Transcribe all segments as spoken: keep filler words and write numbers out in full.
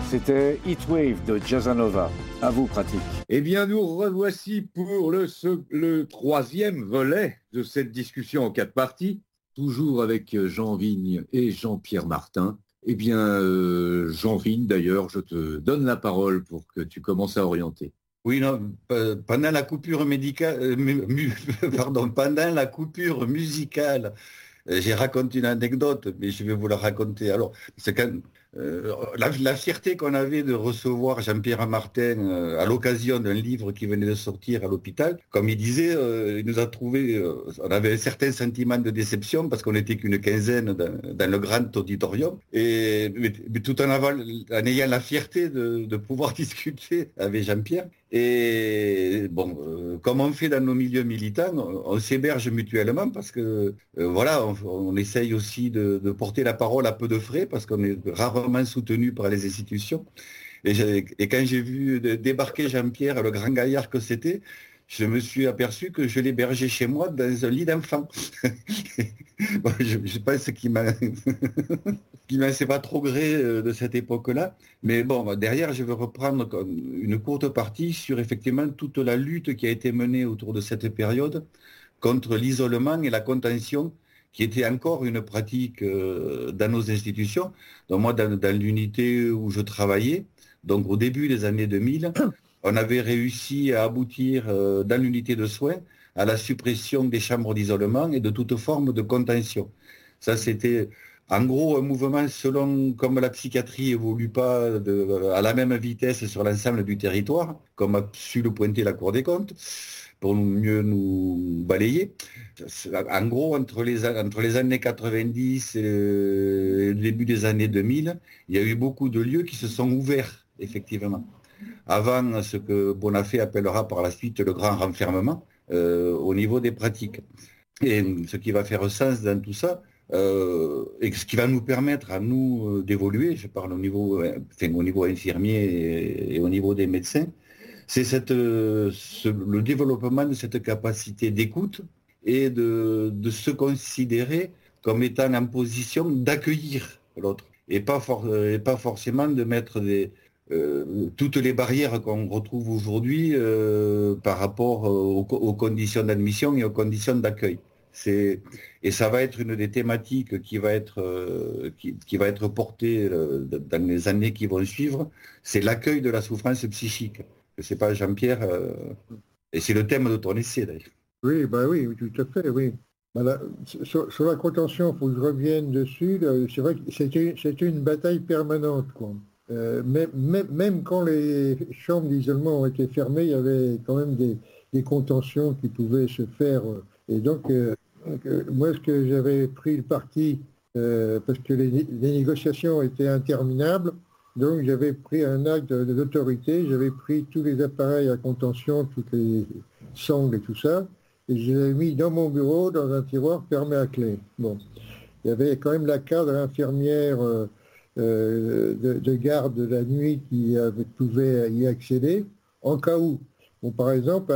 C'était Heatwave de Jazzanova. À vous, Pratique. Eh bien, nous revoici pour le, le troisième volet de cette discussion en quatre parties, toujours avec Jean Vigne et Jean-Pierre Martin. Eh bien, euh, Jean Vigne, d'ailleurs, je te donne la parole pour que tu commences à orienter. Oui, non, pendant la coupure médicale, euh, mu, pardon, pendant la coupure musicale, euh, j'ai raconté une anecdote, mais je vais vous la raconter. Alors, c'est quand euh, la, la fierté qu'on avait de recevoir Jean-Pierre Martin euh, à l'occasion d'un livre qui venait de sortir à l'hôpital. Comme il disait, euh, il nous a trouvé, euh, on avait un certain sentiment de déception parce qu'on n'était qu'une quinzaine dans, dans le grand auditorium. Et mais, mais tout en, avant, en ayant la fierté de, de pouvoir discuter avec Jean-Pierre. Et bon, euh, comme on fait dans nos milieux militants, on, on s'héberge mutuellement parce que euh, voilà, on, on essaye aussi de, de porter la parole à peu de frais parce qu'on est rarement soutenu par les institutions. Et, et quand j'ai vu débarquer Jean-Pierre, le grand gaillard que c'était, je me suis aperçu que je l'hébergeais chez moi dans un lit d'enfant. Bon, je, je pense qu'il m'a, qu'il m'a c'est pas trop gré de cette époque-là. Mais bon, derrière, je veux reprendre une courte partie sur effectivement toute la lutte qui a été menée autour de cette période contre l'isolement et la contention, qui était encore une pratique dans nos institutions. Donc moi, dans, dans l'unité où je travaillais, donc au début des années deux mille, on avait réussi à aboutir euh, dans l'unité de soins à la suppression des chambres d'isolement et de toute forme de contention. Ça, c'était en gros un mouvement selon comme la psychiatrie évolue pas de, à la même vitesse sur l'ensemble du territoire, comme a su le pointer la Cour des comptes, pour mieux nous balayer. En gros, entre les, entre les années quatre-vingt-dix et le début des années deux mille, il y a eu beaucoup de lieux qui se sont ouverts, effectivement. Avant ce que Bonafé appellera par la suite le grand renfermement euh, au niveau des pratiques. Et ce qui va faire sens dans tout ça, euh, et ce qui va nous permettre à nous d'évoluer, je parle au niveau, enfin, au niveau infirmier et, et au niveau des médecins, c'est cette, ce, le développement de cette capacité d'écoute et de, de se considérer comme étant en position d'accueillir l'autre, et pas, for, et pas forcément de mettre des... Euh, toutes les barrières qu'on retrouve aujourd'hui euh, par rapport aux, aux conditions d'admission et aux conditions d'accueil. C'est, et ça va être une des thématiques qui va être, euh, qui, qui va être portée euh, dans les années qui vont suivre, c'est l'accueil de la souffrance psychique. C'est pas Jean-Pierre, euh, et c'est le thème de ton essai d'ailleurs. Oui, bah oui, tout à fait, oui. Voilà. Sur, sur la contention, il faut que je revienne dessus. C'est vrai que c'était, c'était une bataille permanente, quoi. Euh, même, même, même quand les chambres d'isolement ont été fermées, il y avait quand même des, des contentions qui pouvaient se faire. Et donc, euh, donc euh, moi, ce que j'avais pris le parti, euh, parce que les, les négociations étaient interminables, donc j'avais pris un acte d'autorité, j'avais pris tous les appareils à contention, toutes les sangles et tout ça, et je les avais mis dans mon bureau, dans un tiroir fermé à clé. Bon, il y avait quand même la cadre infirmière euh, Euh, de, de garde de la nuit qui avait, pouvait y accéder, en cas où. Bon, par exemple,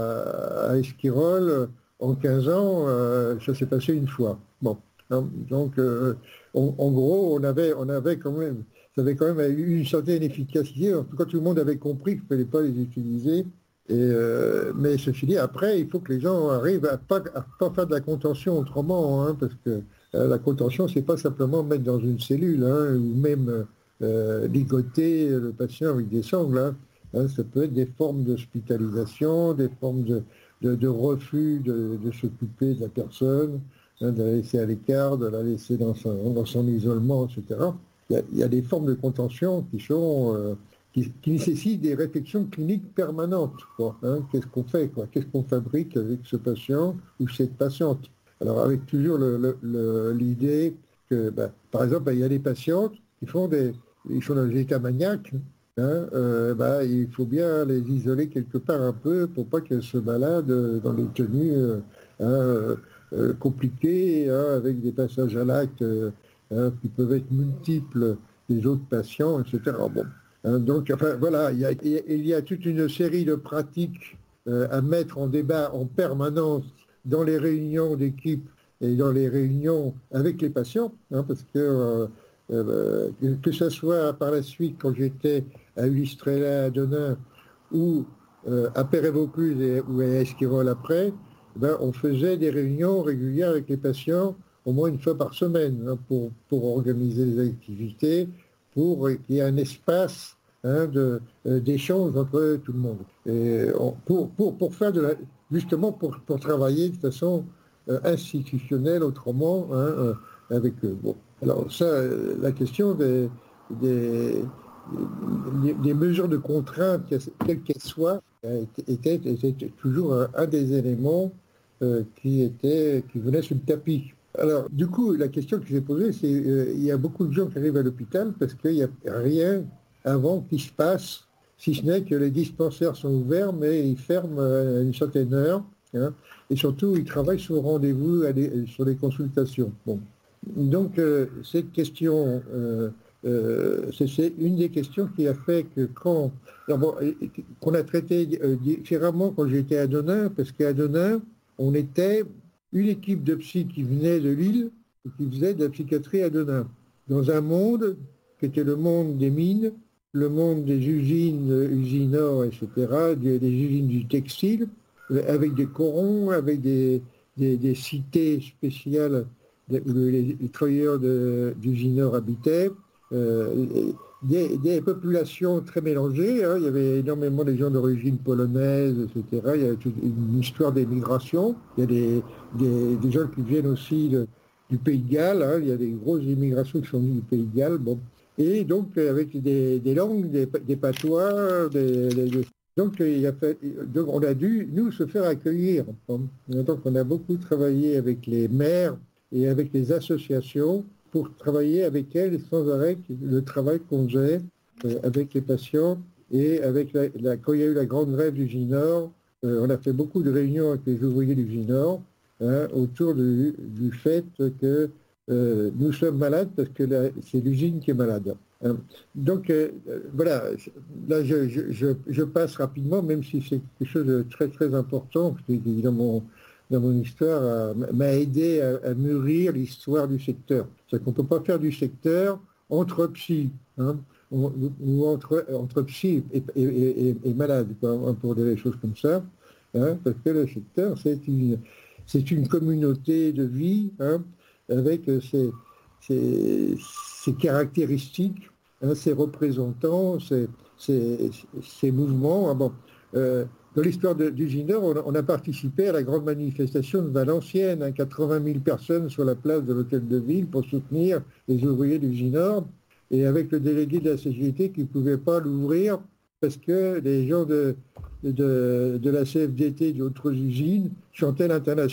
à, à Esquirol, en quinze ans, euh, ça s'est passé une fois. Bon, hein, donc, euh, on, en gros, on avait, on avait quand même, ça avait quand même eu une certaine efficacité. En tout cas, tout le monde avait compris qu'il ne fallait pas les utiliser. Et, euh, mais ceci dit, après, il faut que les gens arrivent à ne pas, à pas faire de la contention autrement, hein, parce que euh, la contention, c'est pas simplement mettre dans une cellule, hein, ou même euh, ligoter le patient avec des sangles. Hein. Hein, ça peut être des formes d'hospitalisation, des formes de, de, de refus de, de s'occuper de la personne, hein, de la laisser à l'écart, de la laisser dans son, dans son isolement, et cetera. Il y a, il y a des formes de contention qui sont... Euh, Qui, qui nécessite des réflexions cliniques permanentes. Quoi, hein, qu'est-ce qu'on fait, quoi, qu'est-ce qu'on fabrique avec ce patient ou cette patiente. Alors avec toujours le, le, le, l'idée que, bah, par exemple, bah, il y a des patientes qui font des, ils sont dans des états maniaques. Hein, euh, bah, il faut bien les isoler quelque part un peu pour pas qu'elles se baladent dans des tenues euh, hein, euh, compliquées, hein, avec des passages à l'acte euh, hein, qui peuvent être multiples des autres patients, et cetera. Bon. Donc, enfin, voilà, il y, a, il y a toute une série de pratiques euh, à mettre en débat en permanence dans les réunions d'équipe et dans les réunions avec les patients, hein, parce que euh, euh, que, que ce soit par la suite quand j'étais à Ulysse-Trélat, à Denain, ou euh, à Père-et-Vaucluse ou à Esquirol après, ben, on faisait des réunions régulières avec les patients au moins une fois par semaine hein, pour, pour organiser les activités, pour qu'il y ait un espace hein, de, d'échange entre tout le monde. Et on, pour, pour, pour faire de la, justement pour, pour travailler de façon euh, institutionnelle autrement hein, euh, avec eux. Bon. Alors ça, euh, la question des, des, des, des mesures de contrainte, quelles qu'elles soient, était, était, était toujours un, un des éléments euh, qui, était, qui venait sur le tapis. Alors, du coup, la question que j'ai posée, c'est euh, il y a beaucoup de gens qui arrivent à l'hôpital parce qu'il n'y a rien avant qui se passe, si ce n'est que les dispensaires sont ouverts, mais ils ferment à une certaine heure. Hein, et surtout, ils travaillent sur rendez-vous, à des, sur les consultations. Bon. Donc, euh, cette question, euh, euh, c'est, c'est une des questions qui a fait que quand... D'abord, qu'on a traité euh, différemment quand j'étais à Denain, parce qu'à Denain, on était une équipe de psy qui venait de Lille et qui faisait de la psychiatrie à Denain, dans un monde qui était le monde des mines, le monde des usines, Usinor, et cetera, des, des usines du textile, avec des corons, avec des, des, des cités spéciales où les, les travailleurs de, d'Usinor habitaient, euh, des, des populations très mélangées, hein. Il y avait énormément de gens d'origine polonaise, et cetera. Il y a toute une histoire d'émigration, il y a des, des, des gens qui viennent aussi de, du Pays de Galles, hein. Il y a des grosses immigrations qui sont venues du Pays de Galles, bon. Et donc avec des, des langues, des, des patois, des, des, donc, il a fait, donc on a dû, nous, se faire accueillir. Donc on a beaucoup travaillé avec les maires et avec les associations pour travailler avec elles sans arrêt le travail qu'on faisait avec les patients et avec la, la, quand il y a eu la grande grève du Ginor, euh, on a fait beaucoup de réunions avec les ouvriers du Ginor hein, autour du, du fait que euh, nous sommes malades parce que la, c'est l'usine qui est malade. Hein. Donc euh, voilà, là je, je, je passe rapidement, même si c'est quelque chose de très très important qui dans mon dans mon histoire, euh, m'a aidé à, à mûrir l'histoire du secteur. C'est-à-dire qu'on ne peut pas faire du secteur entre psy, hein, ou, ou entre, entre psy et, et, et, et malade, quoi, pour des choses comme ça, hein, parce que le secteur, c'est une, c'est une communauté de vie, hein, avec ses, ses, ses caractéristiques, hein, ses représentants, ses, ses, ses mouvements. Ah bon, euh, dans l'histoire du Ginor, on, on a participé à la grande manifestation de Valenciennes, hein, quatre-vingt mille personnes sur la place de l'hôtel de ville pour soutenir les ouvriers du Ginor, et avec le délégué de la C G T qui ne pouvait pas l'ouvrir parce que les gens de, de, de la C F D T d'autres usines chantaient l'international.